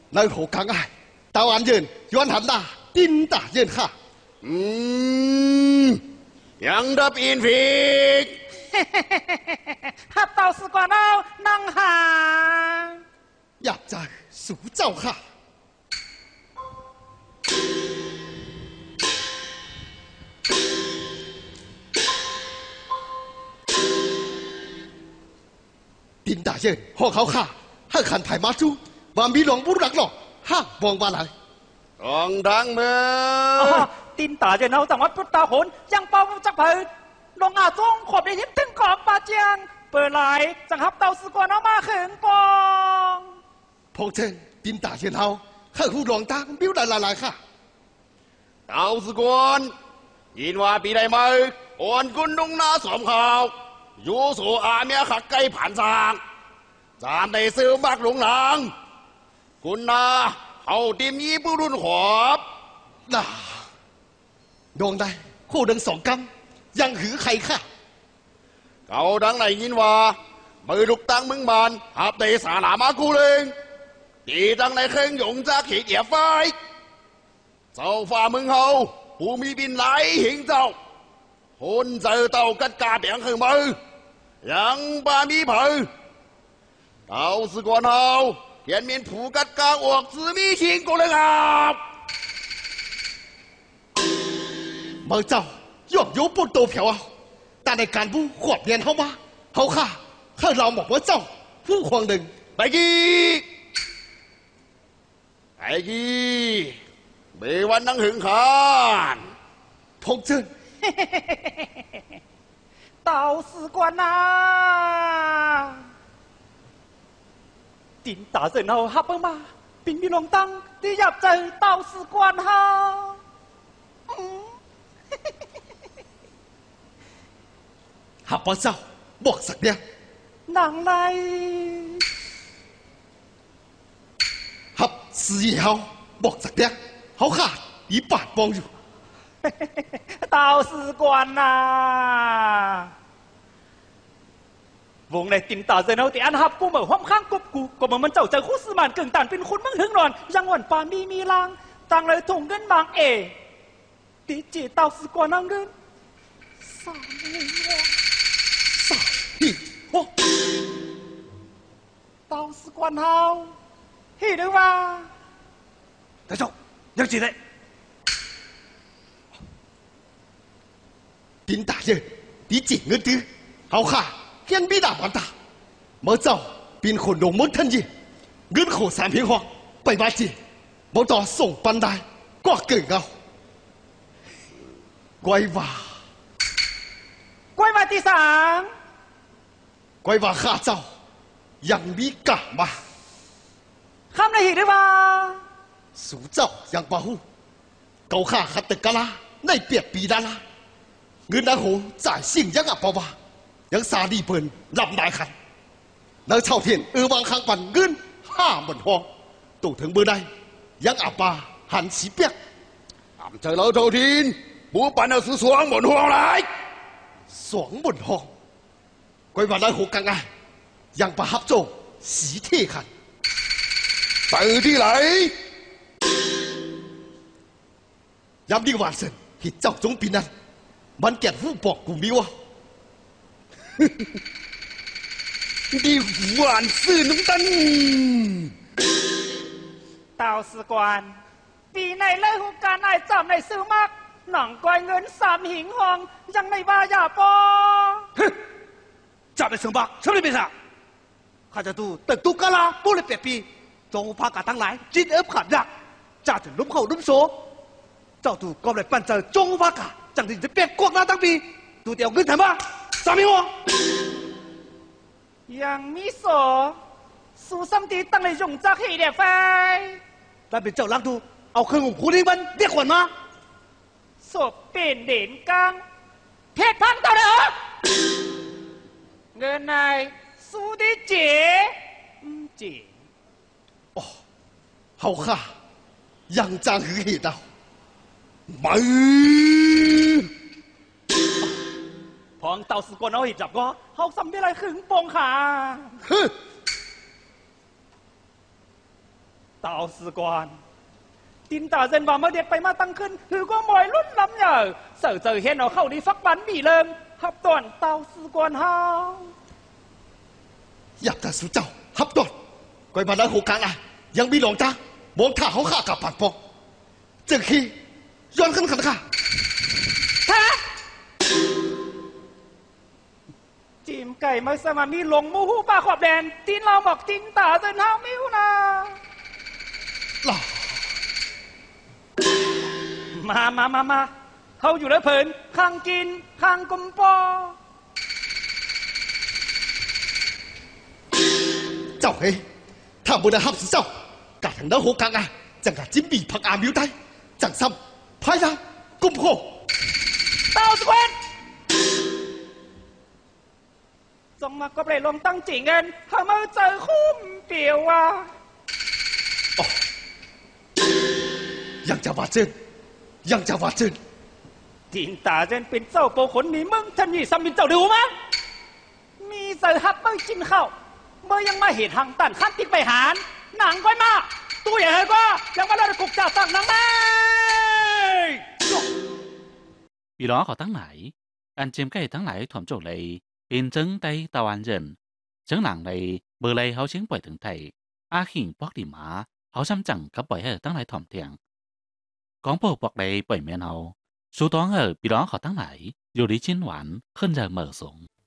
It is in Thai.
nơi hồ càng ai tao ăn dần doan hắn ta tin tả dần khả ยังดับอินฟิกฮับเต่าสกวนเอานั่งหาอยากจะสูเจ้าค่ะดินตาเย็นห้องเขาค่ะให้ขันถ่ายมาจูว่ามีหลวงบุรักหรอกห้ามมองว่าอะไรกองดังเมือตินตาเจนเอาแต่ว่าพุทธาหนยังเป่าจักเผยลงอาจงขอบได้ยิบถึงขอบปาเจียงเปิดไหลจังฮับเต่าสกวนเอามาขึงปองพงเชนดินตาเย็นเฮาข้าหูหลวงตาบิ้วหลายค่ะเต่าสกวนยินว่าปีใดมาอ่อนกุนดุงนาสมข่าวอยู่สู่อาเมียขักไก่ผ่านสางจามในซื้อบักหลงหลังคุณนาเขาติมยีผู้รุ่นขอบน่าดวงได้คู่ดังสองกำยังหือใครค่ะเขาดังไหนยินว่ามือลุกตั้งมึงบานหับในสานามากูเลงตีดังในเครื่องหยงจากขีดเหยียบไฟเจ้าฝ่ามึงเฮาผู้มีบินไหลหิงเจ้าคนเจอเต่ากัดกาเดียงขึ้นมือยังบามีเผยเต่าสกวนเฮาเขียนมีนผูกัดกาอวกซื้อมีชิงกูเลยครับเมื่อเจ้าย่อมโยบนโตเผียวเอาแต่ในการผู้ขวบเนียนเขามาเขาค่ะข้าเราบอกว่าเจ้าผู้ควงหนึ่งไปกี้ไปกี้เบวันนั่งหึงขานพงเชิญเต่าสกวนนาตินตาเจนเอาฮับเปิ้งมาปิ่นมีหลงตั้งที่อยากเจอเต่าสกวนเฮาหับว่าเจ้าบอกสักเนี่ยหนังในหับสีเขาบอกสักเนี่ยเขาขาดอีปาดมองอยู่เต่าสกวนนาวงในตินตาเจนเอาแต่อันฮับกูเหมือนห้อมข้างกบกูก็เหมือนมันเจ้าเจอคู่สมานกึ่งต่านเป็นคุณมึงถึงนอนยังหวันปานมีลางต่างเลยถุงเงินบางเอติจีเต่าสกวนนั่งเงินสามพี่โอ้เต่าสกวนเฮาเห็นหรือว่าแต่เจ้ายังจีเลยดินตาเย็นดีจีเงินตื้อเขาค่ะเฮียนบีดาวันตาเมื่อเจ้าเป็นคนดงมดทันยีเงินโขสามเพียงหอกไปบาจีบ่ต่อส่งปันได้ก็เก่งเอาไกวว่ากล้วยมาตีสามไกวว่าข้าเจ้ายังมีกะมาคำในหิหรือว่าสู่เจ้ายังบาหูเกาข้าขัดตะกะลาในเปียกปีดาลาเงินนางโหจ่ายสิ่งยังอับปาวายังซาดีเปินลำนายขันนางเช่าเทียนวางข้างปันเงิน50,000ห้องตู่ถึงเบอร์ใดยังอับปาหันสีเปียกทำเจอเราเท่าทินผู้ปันเอาสวงหมดห่วงไร 20,000ห้องไกวว่านางโหกังไงยังประฮับโจสีเท่ขันตื่นที่ไหนย้ำดีหวานเสินหิดเจ้าจงปีนั้นมันแก่ผู้บอกกูมีวะดีหวานซื่อน้ำตันเต่าสกวนปีในเลยหุการนายจำในซื้อมากหนังก้อยเงิน3 หิงหองยังไม่ว่าอย่าปอจับไปสมบัติฉันไม่เป็นสักข้าจะดูตึกตุกะลาปุริเปียปีจงพากาทั้งหลายจิตเอฟขาดยักจ่าถึงล้มเข่าล้มโซเจ้าตูก็เลยปั่นเจอจงพากาจังที่จะเปียกกวกนาตั้งปีตูเดียวขึ้นทำไมสามีวะยังมีโสสู้ซ้ำตีตั้งในยงจากให้เดียไฟแต่เป็นเจ้ารักดูเอาเครื่องของคุณนี่มันเรียกขวัญมาศพเป็นเด่นกลางเพชรพังต่อเลยเหรอเงินนายสู้ได้เจ๋เจ๋เฮาค่ะยังจางหือเหตุเอามือพองเต่าสกวนเอาหิจับก็เขาซ้ำได้ไรขึงปงขาฮึ Tào sư quan tin tả dân vào mơ điệt bay ma tăngขึ้นคือก็มอยลุ้นล้ำเหยอsở giờ hiện nó khẩu đi phát bắn bị lơm hấp toàn tao sư quan hao อยากจะสู้เจ้าฮับดอนก้อยมาได้หกครั้งอ่ะยังมีหลงจ้ามองข้าเขาข้ากับปากปองจึงขี้ย้อนขึ้นขันข้า hả chìm cày mới sao mà mi lồng mu hú ba khọp đèn tin lao mọc tin tả dân hao miu nà ล่ะมาเขาอยู่แล้วเพลินข้างกินข้างกุมปอเจ้าเฮ้ถ้าบุญฮับสิเจ้ากะทางด้านหกครั้งอ่ะจังกะจิ้มบีพักอามิวได้จังซ้ำพายากุมโค tao sư quan dòng mà có thể lòng tăng chỉ ngân hả mơ trời khum biểu à ยังจะว่าเจินยังจะว่าเจิน tin tả dânเป็นเจ้าโปขนมีมึงท่านมีซ้ำเป็นเจ้าดูมั้ยมีเสือฮับไม่กินข้าวเมื่อยังมาเหตุหังตันขั้นติ๊กไปหารหนังก้อยมาตัวใหญ่เฮ้ยก็ยังมาเล่นกุกจ่าสั่งหนังแม่ Vì đó họ tăng lại, anh chim cây tăng lại thỏm chỗ này, in trứng tay tàu ăn dần. Trứng làng này, bờ này họ chính bởi thường thầy, a khỉnh bóc đi má, họ xăm chẳng cấp bởi hệ tăng lại thỏm thiện. Có bộ bọc này bởi mẹ nào, số toán ở vì đó họ tăng lại, dù đi chiến hoán, khân giờ mở xuống.